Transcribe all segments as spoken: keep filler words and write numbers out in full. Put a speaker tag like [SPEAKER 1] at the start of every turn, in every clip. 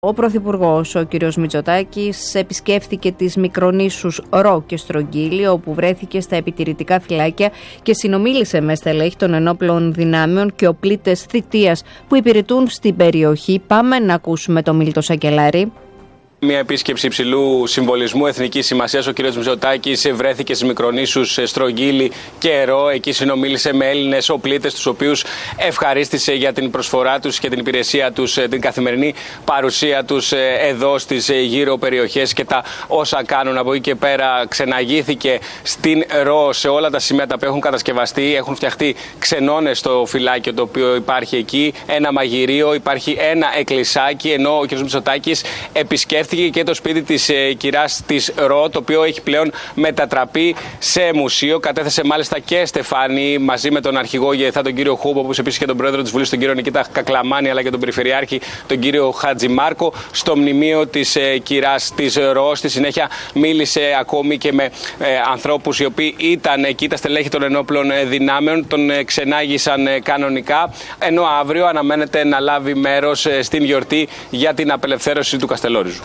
[SPEAKER 1] Ο Πρωθυπουργός, ο κ. Μητσοτάκης, επισκέφθηκε τις μικρονήσους Ρο και Στρογγύλη, όπου βρέθηκε στα επιτηρητικά φυλάκια και συνομίλησε με στελέχη των ενόπλων δυνάμεων και οπλίτες θητείας που υπηρετούν στην περιοχή. Πάμε να ακούσουμε τον Μίλτο Σακελάρη.
[SPEAKER 2] Μια επίσκεψη υψηλού συμβολισμού εθνικής σημασίας. Ο κ. Μητσοτάκης βρέθηκε στις μικρονήσους Στρογγύλη και Ρο. Εκεί συνομίλησε με Έλληνες οπλίτες, τους οποίους ευχαρίστησε για την προσφορά τους και την υπηρεσία τους, την καθημερινή παρουσία τους εδώ στις γύρω περιοχές και τα όσα κάνουν. Από εκεί και πέρα ξεναγήθηκε στην Ρο σε όλα τα σημεία τα οποία έχουν κατασκευαστεί. Έχουν φτιαχτεί ξενώνες στο φυλάκιο το οποίο υπάρχει εκεί, ένα μαγειρίο, υπάρχει ένα εκκλησάκι, ενώ ο κ. Μητσοτάκης επισκέφθηκε και το σπίτι της ε, κυράς της Ρο, το οποίο έχει πλέον μετατραπεί σε μουσείο. Κατέθεσε μάλιστα και στεφάνι μαζί με τον αρχηγό ΓΕΘΑ, τον κύριο Χούμπο, όπως επίσης και τον πρόεδρο της Βουλής, τον κύριο Νικήτα Κακλαμάνη, αλλά και τον περιφερειάρχη, τον κύριο Χατζημάρκο, στο μνημείο της ε, κυράς της Ρο. Στη συνέχεια μίλησε ακόμη και με ε, ανθρώπους οι οποίοι ήταν εκεί, τα στελέχη των ενόπλων ε, δυνάμεων, τον ε, ξενάγησαν ε, κανονικά, ενώ αύριο αναμένεται να λάβει μέρος ε, στην γιορτή για την απελευθέρωση του Καστελόριζου.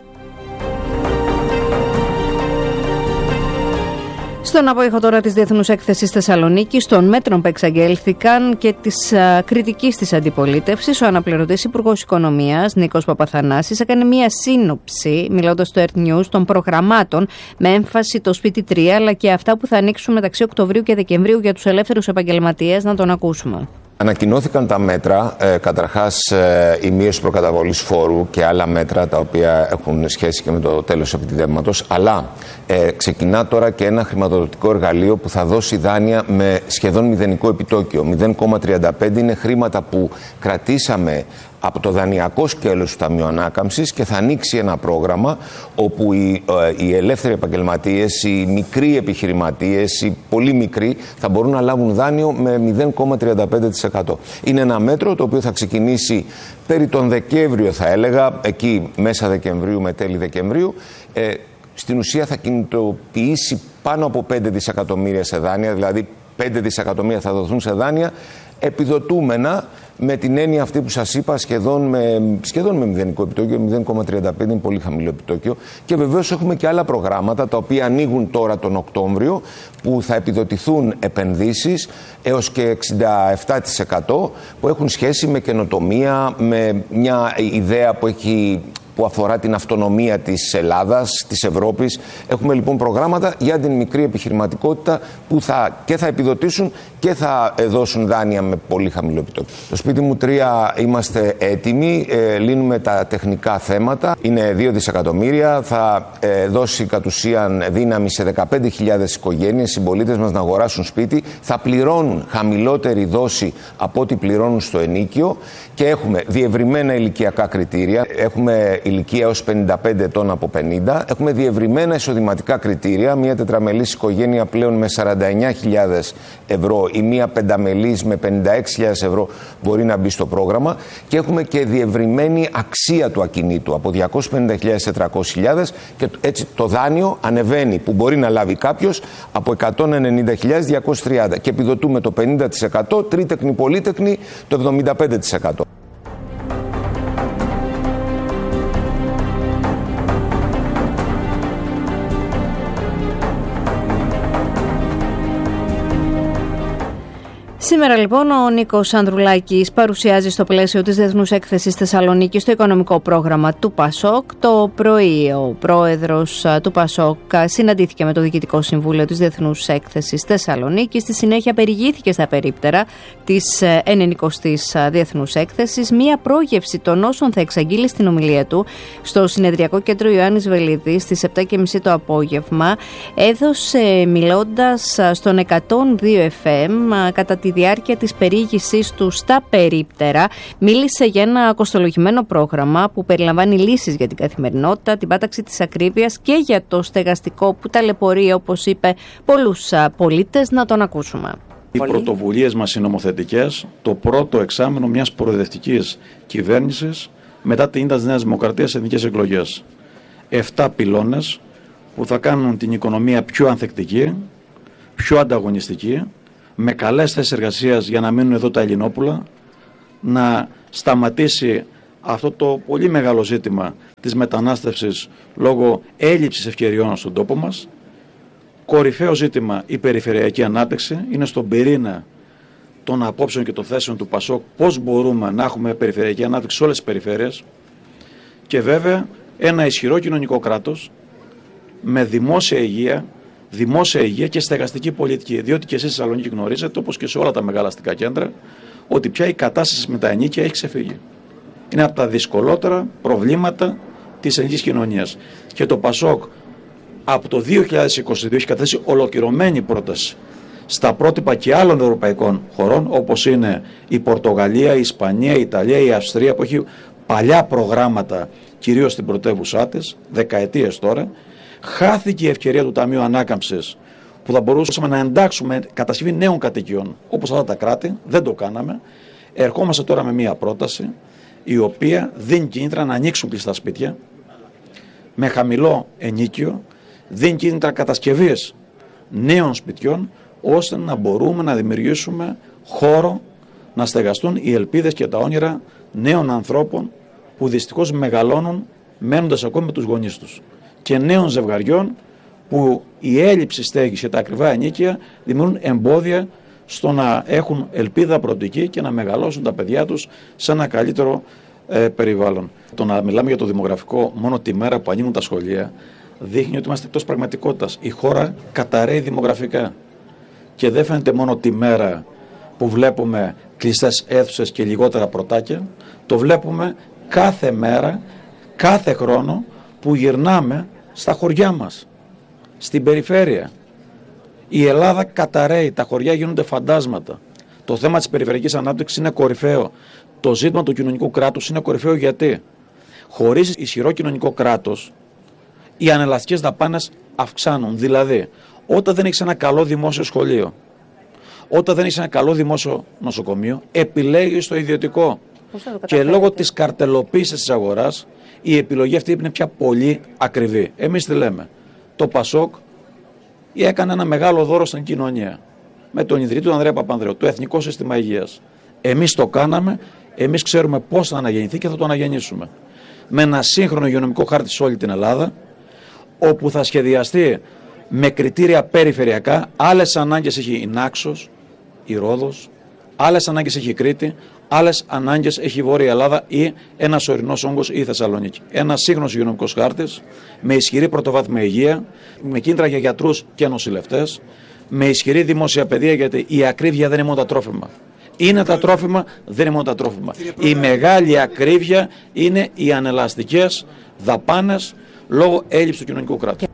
[SPEAKER 1] Στον απόϊχο τώρα της Διεθνούς Έκθεσης Θεσσαλονίκης, των μέτρων που εξαγγέλθηκαν και της α, κριτικής της αντιπολίτευσης, ο αναπληρωτής Υπουργός Οικονομίας Νίκος Παπαθανάσης έκανε μία σύνοψη, μιλώντας στο Earth News, των προγραμμάτων με έμφαση το σπίτι τρία, αλλά και αυτά που θα ανοίξουν μεταξύ Οκτωβρίου και Δεκεμβρίου για τους ελεύθερους επαγγελματίες. Να τον ακούσουμε.
[SPEAKER 3] Ανακοινώθηκαν τα μέτρα, ε, καταρχάς ε, η μείωση προκαταβολής φόρου και άλλα μέτρα τα οποία έχουν σχέση και με το τέλος επιτιδεύματος, αλλά ε, ξεκινά τώρα και ένα χρηματοδοτικό εργαλείο που θα δώσει δάνεια με σχεδόν μηδενικό επιτόκιο. μηδέν κόμμα τριάντα πέντε είναι χρήματα που κρατήσαμε από το δανειακό σκέλος του Ταμείου Ανάκαμψης και θα ανοίξει ένα πρόγραμμα όπου οι, ε, οι ελεύθεροι επαγγελματίες, οι μικροί επιχειρηματίες, οι πολύ μικροί θα μπορούν να λάβουν δάνειο με μηδέν κόμμα τριάντα πέντε τοις εκατό. Είναι ένα μέτρο το οποίο θα ξεκινήσει περί τον Δεκέμβριο, θα έλεγα, εκεί μέσα Δεκεμβρίου με τέλη Δεκεμβρίου. Ε, στην ουσία θα κινητοποιήσει πάνω από πέντε δισεκατομμύρια σε δάνεια, δηλαδή πέντε δισεκατομμύρια θα δοθούν σε δάνεια επιδοτούμενα, με την έννοια αυτή που σας είπα, σχεδόν με, σχεδόν με μηδενικό επιτόκιο, μηδέν κόμμα τριάντα πέντε είναι πολύ χαμηλό επιτόκιο. Και βεβαίως έχουμε και άλλα προγράμματα τα οποία ανοίγουν τώρα τον Οκτώβριο, που θα επιδοτηθούν επενδύσεις έως και εξήντα επτά τοις εκατό που έχουν σχέση με καινοτομία, με μια ιδέα που έχει... που αφορά την αυτονομία της Ελλάδας, της Ευρώπης. Έχουμε λοιπόν προγράμματα για την μικρή επιχειρηματικότητα που θα, και θα επιδοτήσουν και θα δώσουν δάνεια με πολύ χαμηλό επιτόκιο. Το σπίτι μου τρία είμαστε έτοιμοι, ε, λύνουμε τα τεχνικά θέματα. Είναι δύο δισεκατομμύρια, θα ε, δώσει κατ' ουσίαν δύναμη σε δεκαπέντε χιλιάδες οικογένειες, συμπολίτες μας να αγοράσουν σπίτι. Θα πληρώνουν χαμηλότερη δόση από ό,τι πληρώνουν στο ενίκιο και έχουμε διευρυμένα ηλικιακά κριτήρια. Έχουμε ηλικία έως πενήντα πέντε ετών από πενήντα. Έχουμε διευρυμένα εισοδηματικά κριτήρια. Μια τετραμελής οικογένεια πλέον με σαράντα εννιά χιλιάδες ευρώ ή μια πενταμελής με πενήντα έξι χιλιάδες ευρώ μπορεί να μπει στο πρόγραμμα. Και έχουμε και διευρυμένη αξία του ακινήτου από διακόσιες πενήντα χιλιάδες σε τριακόσιες χιλιάδες και έτσι το δάνειο ανεβαίνει, που μπορεί να λάβει κάποιος, από εκατόν ενενήντα χιλιάδες διακόσιες τριάντα και επιδοτούμε το πενήντα τοις εκατό, τρίτεκνη πολύτεκνη το εβδομήντα πέντε τοις εκατό.
[SPEAKER 1] Σήμερα λοιπόν ο Νίκος Ανδρουλάκης παρουσιάζει στο πλαίσιο της Διεθνούς Έκθεσης Θεσσαλονίκης το οικονομικό πρόγραμμα του ΠΑΣΟΚ. Το πρωί ο πρόεδρος του ΠΑΣΟΚ συναντήθηκε με το Διοικητικό Συμβούλιο της Διεθνούς Έκθεσης Θεσσαλονίκης. Στη συνέχεια περιηγήθηκε στα περίπτερα της ενενηκοστής Διεθνούς Έκθεσης μία πρόγευση των όσων θα εξαγγείλει στην ομιλία του στο Συνεδριακό Κέντρο Ιωάννης Βελίδης στις επτά και μισή το απόγευμα. Έδωσε, μιλώντας στον εκατόν δύο εφ εμ κατά τη διάρκεια της περιήγησής του στα περίπτερα, μίλησε για ένα κοστολογημένο πρόγραμμα που περιλαμβάνει λύσεις για την καθημερινότητα, την πάταξη της ακρίβειας και για το στεγαστικό που ταλαιπωρεί, όπως είπε, πολλούς πολίτες. Να τον ακούσουμε.
[SPEAKER 4] Οι πρωτοβουλίες μας οι νομοθετικές, το πρώτο εξάμηνο μιας προοδευτικής κυβέρνησης μετά την ήττα της Νέας Δημοκρατίας σε εθνικές εκλογές. Εφτά πυλώνες που θα κάνουν την οικονομία πιο ανθεκτική, πιο ανταγωνιστική, με καλές θέσεις εργασίας για να μείνουν εδώ τα Ελληνόπουλα, να σταματήσει αυτό το πολύ μεγάλο ζήτημα της μετανάστευσης λόγω έλλειψης ευκαιριών στον τόπο μας. Κορυφαίο ζήτημα η περιφερειακή ανάπτυξη, είναι στον πυρήνα των απόψεων και των θέσεων του ΠΑΣΟΚ πώς μπορούμε να έχουμε περιφερειακή ανάπτυξη σε όλες τις περιφέρειες και βέβαια ένα ισχυρό κοινωνικό κράτος με δημόσια υγεία, δημόσια υγεία και στεγαστική πολιτική. Διότι και εσείς στη Θεσσαλονίκη γνωρίζετε, όπως και σε όλα τα μεγάλα αστικά κέντρα, ότι πια η κατάσταση με τα ενίκια έχει ξεφύγει. Είναι από τα δυσκολότερα προβλήματα της ελληνικής κοινωνίας. Και το ΠΑΣΟΚ από το δύο χιλιάδες είκοσι δύο έχει καταθέσει ολοκληρωμένη πρόταση στα πρότυπα και άλλων ευρωπαϊκών χωρών, όπως είναι η Πορτογαλία, η Ισπανία, η Ιταλία, η Αυστρία, που έχει παλιά προγράμματα, κυρίως στην πρωτεύουσά της, δεκαετίες τώρα. Χάθηκε η ευκαιρία του Ταμείου Ανάκαμψης, που θα μπορούσαμε να εντάξουμε κατασκευή νέων κατοικιών, όπως αυτά τα κράτη, δεν το κάναμε. Ερχόμαστε τώρα με μία πρόταση, η οποία δίνει κίνητρα να ανοίξουν κλειστά σπίτια, με χαμηλό ενίκιο, δίνει κίνητρα κατασκευής νέων σπιτιών, ώστε να μπορούμε να δημιουργήσουμε χώρο να στεγαστούν οι ελπίδες και τα όνειρα νέων ανθρώπων που δυστυχώς μεγαλώνουν μένοντας ακόμη με τους γονείς τους, και νέων ζευγαριών που η έλλειψη στέγης και τα ακριβά ενίκια δημιουργούν εμπόδια στο να έχουν ελπίδα προοπτική και να μεγαλώσουν τα παιδιά τους σε ένα καλύτερο ε, περιβάλλον. Το να μιλάμε για το δημογραφικό μόνο τη μέρα που ανοίγουν τα σχολεία δείχνει ότι είμαστε εκτός πραγματικότητας. Η χώρα καταρρέει δημογραφικά και δεν φαίνεται μόνο τη μέρα που βλέπουμε κλειστές αίθουσες και λιγότερα πρωτάκια, το βλέπουμε κάθε μέρα, κάθε χρόνο που γυρνάμε στα χωριά μας, στην περιφέρεια. Η Ελλάδα καταρρέει, τα χωριά γίνονται φαντάσματα. Το θέμα της περιφερειακής ανάπτυξης είναι κορυφαίο. Το ζήτημα του κοινωνικού κράτους είναι κορυφαίο γιατί χωρίς ισχυρό κοινωνικό κράτος οι ανελαστικές δαπάνες αυξάνουν. Δηλαδή, όταν δεν έχεις ένα καλό δημόσιο σχολείο, όταν δεν έχεις ένα καλό δημόσιο νοσοκομείο, επιλέγεις το ιδιωτικό. Και λόγω της καρτελοποίησης της αγοράς, η επιλογή αυτή είναι πια πολύ ακριβή. Εμείς τι λέμε? Το ΠΑΣΟΚ έκανε ένα μεγάλο δώρο στην κοινωνία με τον ιδρυτή του Ανδρέα Παπανδρέου, το Εθνικό Σύστημα Υγείας. Εμείς το κάναμε, εμείς ξέρουμε πώς θα αναγεννηθεί και θα το αναγεννήσουμε. Με ένα σύγχρονο υγειονομικό χάρτη σε όλη την Ελλάδα, όπου θα σχεδιαστεί με κριτήρια περιφερειακά. Άλλες ανάγκες έχει η Νάξος, η Ρόδος, άλλες ανάγκες έχει η Κρήτη, άλλες ανάγκες έχει η Βόρεια Ελλάδα ή ένας ορεινός όγκος ή η Θεσσαλονίκη. Ένας σύγχρονος υγειονομικός χάρτης με ισχυρή πρωτοβάθμια υγεία, με κίνητρα για γιατρούς και νοσηλευτές, με ισχυρή δημόσια παιδεία, γιατί η ακρίβεια δεν είναι μόνο τα τρόφιμα. Είναι τα τρόφιμα, δεν είναι μόνο τα τρόφιμα. Η μεγάλη ακρίβεια είναι οι ανελαστικές δαπάνες λόγω έλλειψης του κοινωνικού κράτους.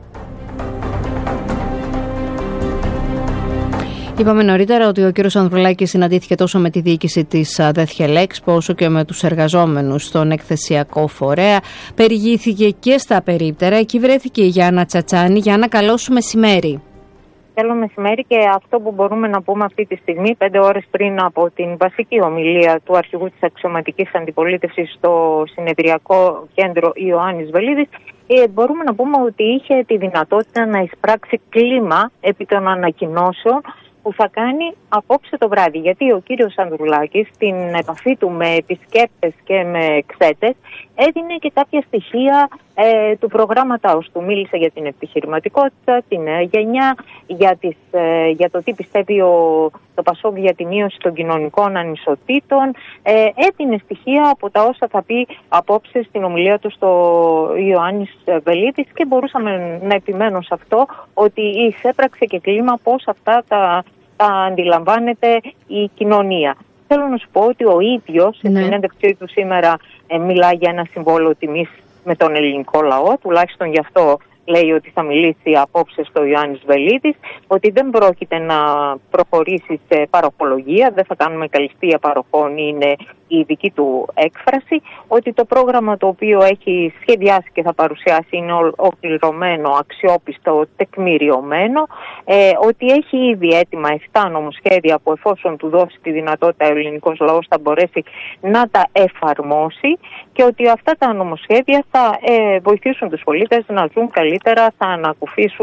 [SPEAKER 1] Είπαμε νωρίτερα ότι ο κύριος Ανδρουλάκης συναντήθηκε τόσο με τη διοίκηση της ΔΕΘΧΕΛΕΞΠΟ όσο και με τους εργαζόμενους στον εκθεσιακό φορέα. Περιηγήθηκε και στα περίπτερα. Εκεί βρέθηκε η Γιάννα Τσατσάνη. Γιάννα, καλό σου μεσημέρι.
[SPEAKER 5] Καλό μεσημέρι, και αυτό που μπορούμε να πούμε αυτή τη στιγμή, πέντε ώρες πριν από την βασική ομιλία του αρχηγού της αξιωματικής αντιπολίτευσης στο συνεδριακό κέντρο Ιωάννης Βελίδης, μπορούμε να πούμε ότι είχε τη δυνατότητα να εισπράξει κλίμα επί των ανακοινώσεων που θα κάνει απόψε το βράδυ. Γιατί ο κύριος Ανδρουλάκης στην επαφή του με επισκέπτες και με εξέτες έδινε και κάποια στοιχεία ε, του προγράμματος του. Μίλησε για την επιχειρηματικότητα, την νέα γενιά, για, τις, ε, για το τι πιστεύει ο, το ΠΑΣΟΚ για τη μείωση των κοινωνικών ανισοτήτων. Ε, έδινε στοιχεία από τα όσα θα πει απόψε στην ομιλία του στο Ιωάννης Βελίδης, και μπορούσαμε να επιμένω σε αυτό, ότι εισέπραξε και κλίμα πώς αυτά τα, τα αντιλαμβάνεται η κοινωνία. Θέλω να σου πω ότι ο ίδιος, ναι, στην συνέντευξή του σήμερα ε, μιλάει για ένα συμβόλαιο τιμής με τον ελληνικό λαό, τουλάχιστον γι' αυτό λέει ότι θα μιλήσει απόψε στο Ιωάννης Βελίδης, ότι δεν πρόκειται να προχωρήσει σε παροχολογία, δεν θα κάνουμε καλυστία παροχών, είναι η δική του έκφραση, ότι το πρόγραμμα το οποίο έχει σχεδιάσει και θα παρουσιάσει είναι ολοκληρωμένο, αξιόπιστο, τεκμηριωμένο, ε, ότι έχει ήδη έτοιμα εφτά νομοσχέδια που, εφόσον του δώσει τη δυνατότητα ο ελληνικός λαός, θα μπορέσει να τα εφαρμόσει, και ότι αυτά τα νομοσχέδια θα ε, βοηθήσουν τους πολίτες να ζουν καλύτερα, θα ανακουφίσουν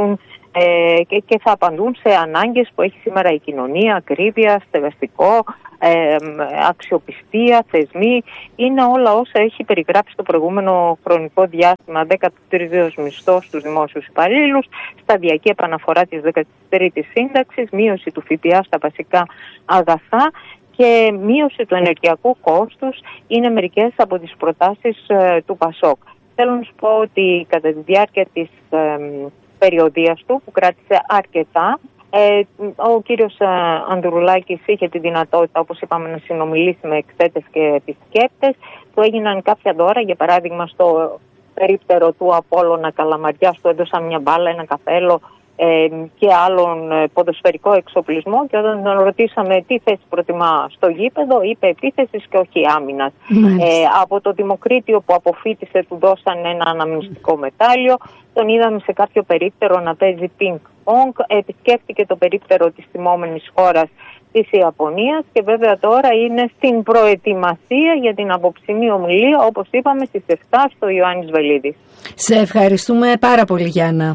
[SPEAKER 5] ε, και, και θα απαντούν σε ανάγκες που έχει σήμερα η κοινωνία, ακρίβεια, στεγαστικό, ε, αξιοπιστία, θεσμοί. Είναι όλα όσα έχει περιγράψει το προηγούμενο χρονικό διάστημα, δέκατο τρίτος μισθός στους δημόσιους υπαλλήλους, σταδιακή επαναφορά της δέκατης τρίτης σύνταξης, μείωση του ΦΠΑ στα βασικά αγαθά και μείωση του ενεργειακού κόστους είναι μερικές από τις προτάσεις ε, του ΠΑΣΟΚ. Θέλω να σου πω ότι κατά τη διάρκεια της ε, περιοδίας του, που κράτησε αρκετά, ε, ο κύριος ε, Ανδρουλάκης είχε τη δυνατότητα, όπως είπαμε, να συνομιλήσει με εκθέτες και επισκέπτες. Του έγιναν κάποια δώρα, για παράδειγμα στο περίπτερο του Απόλλωνα Καλαμαριάς, του έδωσαν μια μπάλα, ένα καπέλο ε, και άλλον ε, ποδοσφαιρικό εξοπλισμό, και όταν τον ρωτήσαμε τι θέση προτιμά στο γήπεδο, είπε επίθεσης και όχι άμυνας. Ε, από το Δημοκρίτιο που αποφύτησε του δώσαν ένα αναμνηστικό μετάλλιο, τον είδαμε σε κάποιο περίπτερο να παίζει πινκ-πονγκ, επισκέφτηκε το περίπτερο της τιμόμενης χώρας της Ιαπωνίας και βέβαια τώρα είναι στην προετοιμασία για την απόψινή ομιλία, όπως είπαμε, στις εφτά στο Ιωάννης Βελίδης.
[SPEAKER 1] Σε ευχαριστούμε πάρα πολύ, Γιάννα.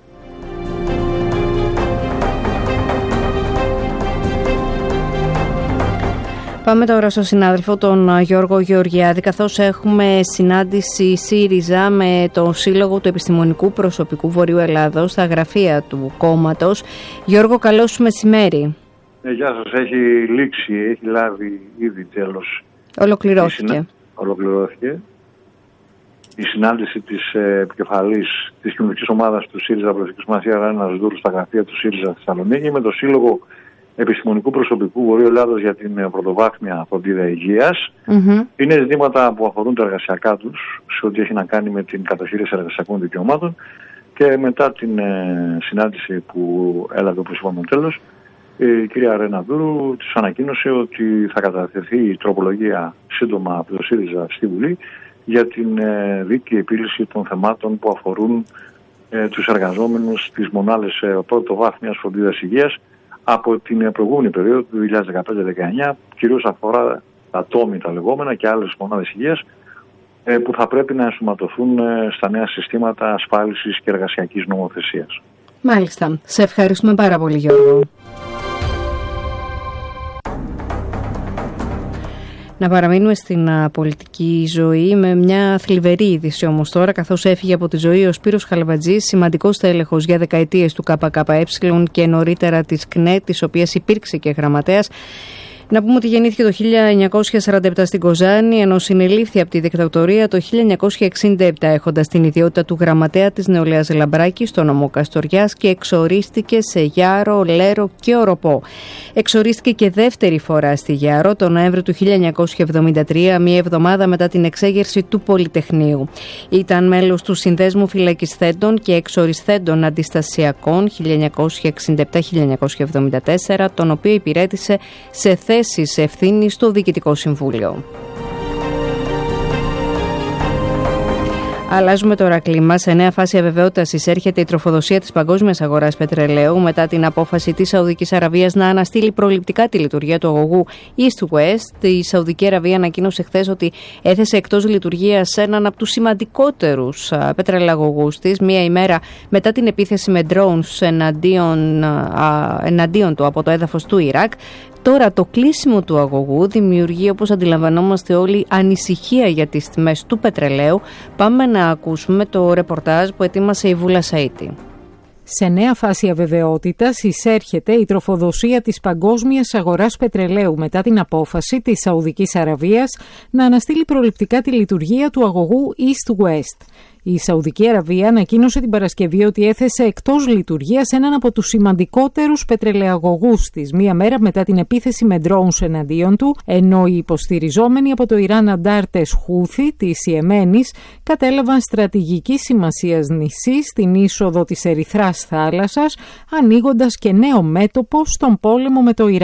[SPEAKER 1] Πάμε τώρα στον συνάδελφο τον Γιώργο Γεωργιάδη, καθώς έχουμε συνάντηση ΣΥΡΙΖΑ με το Σύλλογο του Επιστημονικού Προσωπικού Βορείου Ελλάδος στα γραφεία του κόμματος. Γιώργο, καλό σου μεσημέρι.
[SPEAKER 6] Ε, γεια σας. Έχει λήξει, έχει λάβει ήδη τέλος.
[SPEAKER 1] Ολοκληρώθηκε.
[SPEAKER 6] Συνα... Ολοκληρώθηκε. Η συνάντηση της ε, επικεφαλής της κοινωνικής ομάδας του ΣΥΡΙΖΑ Προσωπική Σημασία Ράνας Δούρου στα γραφεία του ΣΥΡΙΖΑ στη Θεσσαλονίκη με το Σύλλογο Επιστημονικού Προσωπικού Βορείου Ελλάδος για την πρωτοβάθμια φροντίδα υγείας. Mm-hmm. Είναι ζητήματα που αφορούν τα εργασιακά τους, σε ό,τι έχει να κάνει με την κατοχήρωση εργασιακών δικαιωμάτων, και μετά την ε, συνάντηση που έλαβε, όπως είπαμε, τέλος, η κυρία Ρένα Δούρου της ανακοίνωσε ότι θα καταθεθεί η τροπολογία σύντομα από το ΣΥΡΙΖΑ στη Βουλή για την ε, δίκαιη επίλυση των θεμάτων που αφορούν ε, τους εργαζόμενους στις μονάδες ε, πρωτοβάθμιας φροντίδας υγείας από την προηγούμενη περίοδο του δύο χιλιάδες δεκαπέντε δεκαεννιά, κυρίως αφορά τα τόμι τα λεγόμενα και άλλες μονάδες υγείας ε, που θα πρέπει να ενσωματωθούν ε, στα νέα συστήματα ασφάλισης και εργασιακής νομοθεσίας.
[SPEAKER 1] Μάλιστα. Σε ευχαριστούμε πάρα πολύ, Γιώργο. Να παραμείνουμε στην α, πολιτική ζωή με μια θλιβερή είδηση όμως τώρα, καθώς έφυγε από τη ζωή ο Σπύρος Χαλβατζής, σημαντικός τέλεχος για δεκαετίες του ΚΚΕ και νωρίτερα της ΚΝΕ, της οποίας υπήρξε και γραμματέας. Να πούμε ότι γεννήθηκε το χίλια εννιακόσια σαράντα επτά στην Κοζάνη, ενώ συνελήφθη από τη δικτατορία το χίλια εννιακόσια εξήντα επτά, έχοντας την ιδιότητα του γραμματέα της Νεολαίας Λαμπράκη στο νομό Καστοριάς, και εξορίστηκε σε Γιάρο, Λέρο και Οροπό. Εξορίστηκε και δεύτερη φορά στη Γιάρο το Νοέμβριο του χίλια εννιακόσια εβδομήντα τρία, μία εβδομάδα μετά την εξέγερση του Πολυτεχνείου. Ήταν μέλος του Συνδέσμου Φυλακισθέντων και Εξοριστέντων Αντιστασιακών χίλια εννιακόσια εξήντα επτά με χίλια εννιακόσια εβδομήντα τέσσερα, τον οποίο υπηρέτησε σε θέσεις ευθύνης στο Διοικητικό Συμβούλιο. Αλλάζουμε τώρα κλίμα. Σε νέα φάση αβεβαιότητας εισέρχεται η τροφοδοσία της παγκόσμιας αγοράς πετρελαίου μετά την απόφαση της Σαουδικής Αραβίας να αναστείλει προληπτικά τη λειτουργία του αγωγού East West. Η Σαουδική Αραβία ανακοίνωσε χθες ότι έθεσε εκτός λειτουργίας έναν από τους σημαντικότερους πετρελαγωγούς της, μία ημέρα μετά την επίθεση με drones εναντίον, α, εναντίον του από το έδαφος του Ιράκ. Τώρα το κλείσιμο του αγωγού δημιουργεί, όπως αντιλαμβανόμαστε όλοι, ανησυχία για τις τιμές του πετρελαίου. Πάμε να ακούσουμε το ρεπορτάζ που ετοίμασε η Βούλα Σαΐτη.
[SPEAKER 7] Σε νέα φάση αβεβαιότητας εισέρχεται η τροφοδοσία της παγκόσμιας αγοράς πετρελαίου μετά την απόφαση της Σαουδικής Αραβίας να αναστείλει προληπτικά τη λειτουργία του αγωγού East West. Η Σαουδική Αραβία ανακοίνωσε την Παρασκευή ότι έθεσε εκτός λειτουργίας έναν από τους σημαντικότερους πετρελαιαγωγούς της, μία μέρα μετά την επίθεση με drones εναντίον του, ενώ οι υποστηριζόμενοι από το Ιράν αντάρτες Χούθη της Ιεμένης κατέλαβαν στρατηγική σημασίας νησί στην είσοδο της Ερυθράς θάλασσας, ανοίγοντας και νέο μέτωπο στον πόλεμο με το Ιράν.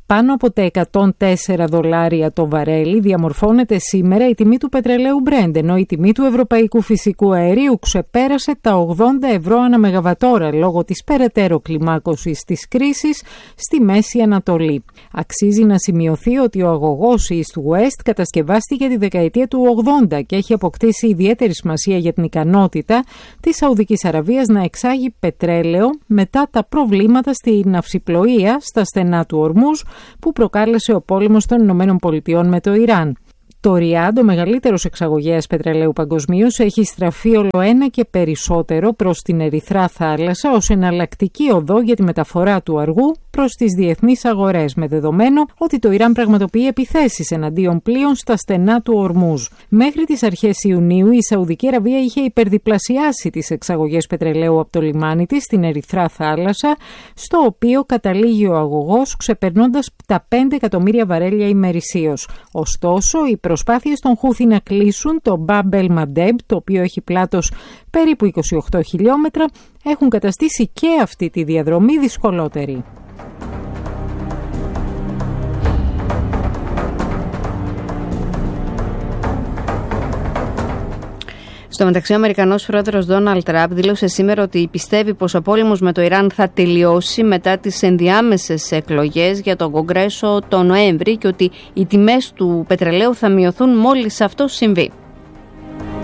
[SPEAKER 7] πάνω από τα εκατόν τέσσερα δολάρια το βαρέλι διαμορφώνεται σήμερα η τιμή του πετρελαίου Brent, ενώ η τιμή του ευρωπαϊκού φυσικού αερίου ξεπέρασε τα ογδόντα ευρώ ανά μεγαβατόρα λόγω της περαιτέρω κλιμάκωσης της κρίσης στη Μέση Ανατολή. Αξίζει να σημειωθεί ότι ο αγωγός East West κατασκευάστηκε τη δεκαετία του ογδόντα και έχει αποκτήσει ιδιαίτερη σημασία για την ικανότητα της Σαουδικής Αραβίας να εξάγει πετρέλαιο μετά τα προβλήματα στη ναυσιπλοεία στα στενά του Ορμούζ που προκάλεσε ο πόλεμος των Ηνωμένων Πολιτειών με το Ιράν. Το Ριάντ, ο μεγαλύτερος εξαγωγέας πετρελαίου παγκοσμίως, έχει στραφεί όλο ένα και περισσότερο προς την Ερυθρά Θάλασσα ως εναλλακτική οδό για τη μεταφορά του αργού προς τις διεθνείς αγορές, με δεδομένο ότι το Ιράν πραγματοποιεί επιθέσεις εναντίον πλοίων στα στενά του Ορμούζ. Μέχρι τις αρχές Ιουνίου η Σαουδική Αραβία είχε υπερδιπλασιάσει τις εξαγωγές πετρελαίου από το λιμάνι της στην Ερυθρά Θάλασσα, στο οποίο καταλήγει ο αγωγός ξεπερνώντας τα πέντε εκατομμύρια βαρέλια ημερησίως. Ωστόσο, οι προσπάθειες των Χούθι να κλείσουν το Μπαμπ ελ Μαντέμπ, το οποίο έχει πλάτος περίπου είκοσι οκτώ χιλιόμετρα, έχουν καταστήσει και αυτή τη διαδρομή δυσκολότερη.
[SPEAKER 1] Στο μεταξύ, ο Αμερικανός πρόεδρος Ντόναλντ Τραμπ δήλωσε σήμερα ότι πιστεύει πως ο πόλεμος με το Ιράν θα τελειώσει μετά τις ενδιάμεσες εκλογές για το Κογκρέσο το Νοέμβρη και ότι οι τιμές του πετρελαίου θα μειωθούν μόλις αυτό συμβεί.